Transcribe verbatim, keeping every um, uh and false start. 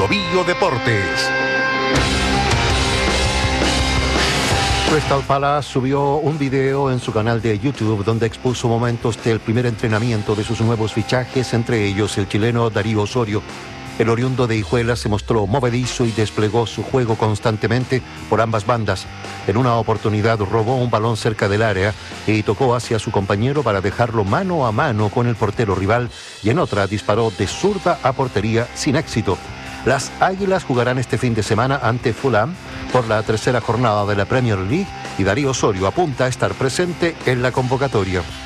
Bio Bio Deportes. Crystal Palace subió un video en su canal de YouTube donde expuso momentos del primer entrenamiento de sus nuevos fichajes, entre ellos el chileno Darío Osorio. El oriundo de Hijuela se mostró movedizo y desplegó su juego constantemente por ambas bandas. En una oportunidad robó un balón cerca del área y tocó hacia su compañero para dejarlo mano a mano con el portero rival, y en otra disparó de zurda a portería sin éxito. Las Águilas jugarán este fin de semana ante Fulham por la tercera jornada de la Premier League y Darío Osorio apunta a estar presente en la convocatoria.